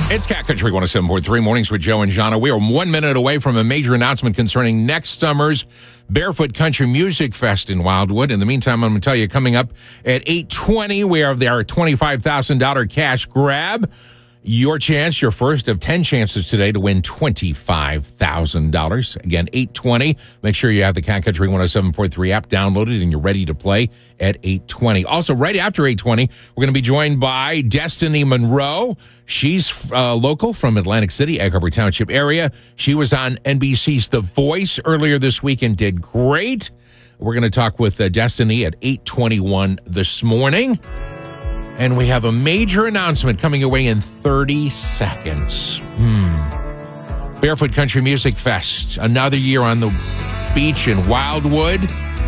It's Cat Country 107.3 Mornings with Joe and Jana. We are 1 minute away from a major announcement concerning next summer's Barefoot Country Music Fest in Wildwood. In the meantime, I'm going to tell you, coming up at 8:20, we have our $25,000 cash grab. Your chance, your first of 10 chances today to win $25,000. Again, 8:20. Make sure you have the Cat Country 107.3 app downloaded and you're ready to play at 8:20. Also, right after 8:20, we're going to be joined by Destiny Monroe. She's local from Atlantic City, Egg Harbor Township area. She was on NBC's The Voice earlier this week and did great. We're going to talk with Destiny at 8:21 this morning. And we have a major announcement coming away in 30 seconds. Barefoot Country Music Fest, another year on the beach in Wildwood.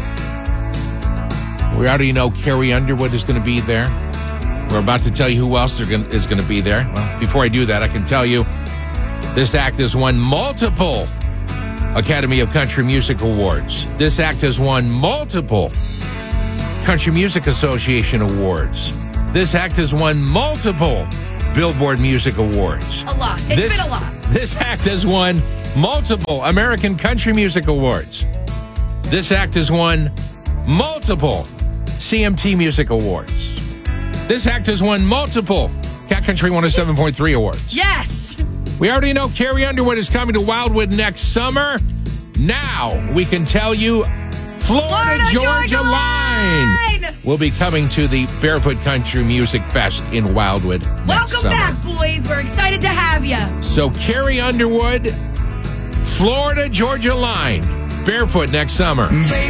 We already know Carrie Underwood is going to be there. We're about to tell you who else is going to be there. Well, before I do that, I can tell you this act has won multiple Academy of Country Music Awards. This act has won multiple Country Music Association Awards. This act has won multiple Billboard Music Awards. A lot. It's been a lot. This act has won multiple American Country Music Awards. This act has won multiple CMT Music Awards. This act has won multiple Cat Country 107.3 awards. Yes. We already know Carrie Underwood is coming to Wildwood next summer. Now we can tell you Florida Georgia Line will be coming to the Barefoot Country Music Fest in Wildwood next Welcome summer. back, boys. We're excited to have you. So Carrie Underwood, Florida Georgia Line, Barefoot next summer.